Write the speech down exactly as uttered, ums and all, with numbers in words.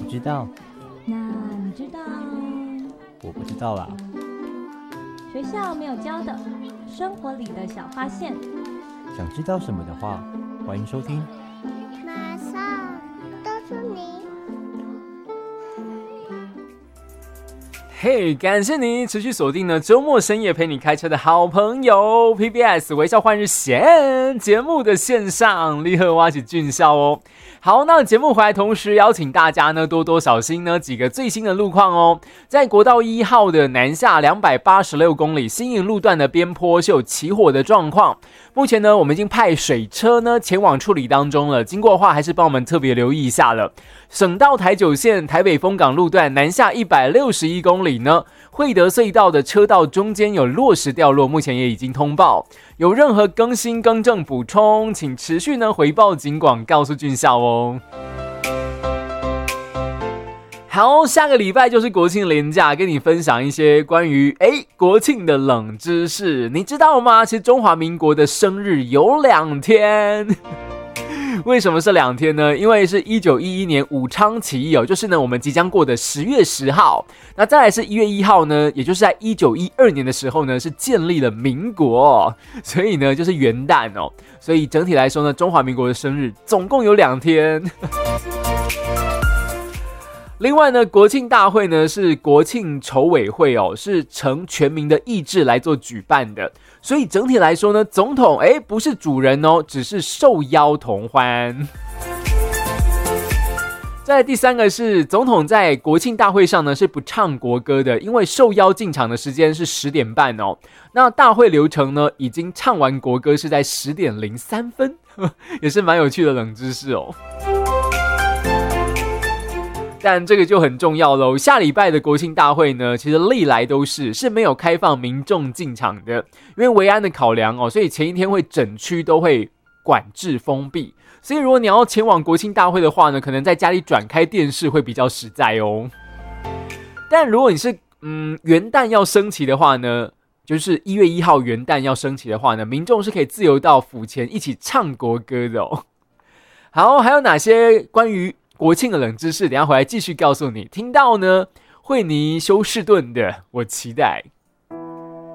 不知道。 那你知道？ 我不知道啦。 学校没有教的，生活里的小发现。 想知道什么的话，欢迎收听。 马上告诉你。 嘿、hey, 感谢你持续锁定呢周末深夜陪你开车的好朋友 P B S 微笑换日线节目的线上立刻挖起俊笑哦。好，那节目回来同时邀请大家呢多多小心呢几个最新的路况哦。在国道一号的南下两百八十六公里新营路段的边坡是有起火的状况，目前呢我们已经派水车呢前往处理当中了，经过的话还是帮我们特别留意一下了。省道台九线台北丰港路段南下一百六十一公里呢，惠德隧道的车道中间有落石掉落，目前也已经通报，有任何更新更正补充请持续呢回报警广告诉俊孝哦。好，下个礼拜就是国庆连假，跟你分享一些关于诶国庆的冷知识，你知道吗？其实中华民国的生日有两天。为什么是两天呢？因为是一九一一年武昌起义哦，就是呢我们即将过的十月十号，那再来是一月一号呢，也就是在一九一二年的时候呢是建立了民国哦，所以呢就是元旦哦，所以整体来说呢中华民国的生日总共有两天。另外呢，国庆大会呢是国庆筹委会哦，是呈全民的意志来做举办的，所以整体来说呢，总统哎不是主人哦，只是受邀同欢。再来第三个是总统在国庆大会上呢是不唱国歌的，因为受邀进场的时间是十点半哦，那大会流程呢已经唱完国歌是在十点零三分，也是蛮有趣的冷知识哦。但这个就很重要咯，下礼拜的国庆大会呢，其实历来都是是没有开放民众进场的，因为维安的考量哦，所以前一天会整区都会管制封闭，所以如果你要前往国庆大会的话呢，可能在家里转开电视会比较实在哦。但如果你是嗯元旦要升旗的话呢，就是一月一号元旦要升旗的话呢，民众是可以自由到府前一起唱国歌的哦。好，还有哪些关于国庆的冷知识，等一下回来继续告诉你。听到呢，惠妮休士顿的，我期待。